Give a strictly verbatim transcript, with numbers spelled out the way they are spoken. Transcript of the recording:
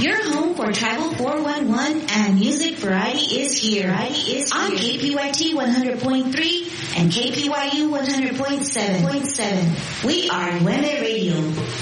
Your home for Tribal four one one and music variety is here. Variety is here. On K P Y T one hundred point three and K P Y U one hundred point seven. We are Nueve Radio.